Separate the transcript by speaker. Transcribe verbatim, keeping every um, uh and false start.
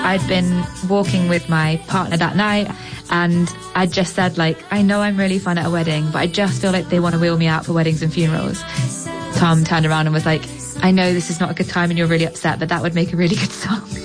Speaker 1: I'd been walking with my partner that night and I just said, like, I know I'm really fun at a wedding, but I just feel like they want to wheel me out for weddings and funerals. Tom turned around and was like, I know this is not a good time and you're really upset, but that would make a really good song.